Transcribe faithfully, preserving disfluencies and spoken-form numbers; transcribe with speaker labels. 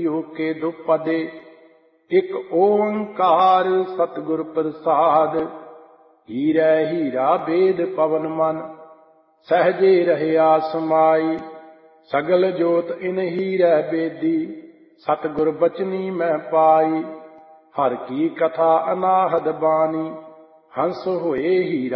Speaker 1: ਜੀਉ ਕੇ ਦੁਪਦੇ। ਇਕ ਓੰਕਾਰ ਸਤਿਗੁਰ ਪ੍ਰਸਾਦ। ਹੀਰੈ ਹੀਰਾ ਬੇਦ ਪਵਨ ਮਨ, ਸਹਜੇ ਰਹਿਆ ਸਮਾਈ। ਸਗਲ ਜੋਤ ਇਨ ਹੀਰੈ ਬੇਦੀ, ਸਤਿਗੁਰ ਬਚਨੀ ਮੈਂ ਪਾਈ। ਹਰਿ ਕੀ ਕਥਾ ਅਨਾਹਦ ਬਾਣੀ, ਹੰਸ ਹੋਏ ਹੀਰਾ